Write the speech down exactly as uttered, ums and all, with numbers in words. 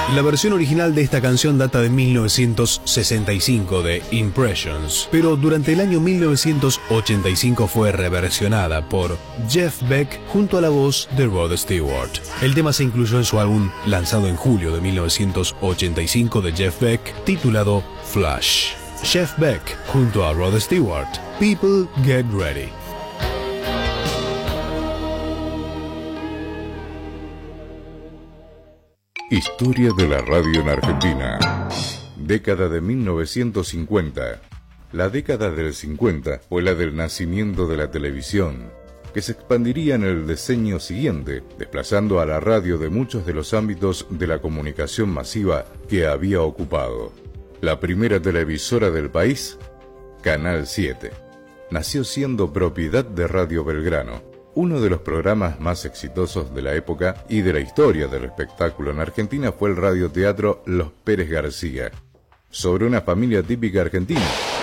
La versión original de esta canción data de mil novecientos sesenta y cinco de Impressions, pero durante el año mil novecientos ochenta y cinco fue reversionada por Jeff Beck junto a la voz de Rod Stewart. El tema se incluyó en su álbum lanzado en julio de mil novecientos ochenta y cinco de Jeff Beck, titulado Flash. Jeff Beck junto a Rod Stewart, People Get Ready. Historia de la radio en Argentina. Década de mil novecientos cincuenta. La década del cincuenta fue la del nacimiento de la televisión, que se expandiría en el decenio siguiente, desplazando a la radio de muchos de los ámbitos de la comunicación masiva que había ocupado. La primera televisora del país, Canal siete, nació siendo propiedad de Radio Belgrano, uno de los programas más exitosos de la época y de la historia del espectáculo en Argentina fue el radioteatro Los Pérez García, sobre una familia típica argentina,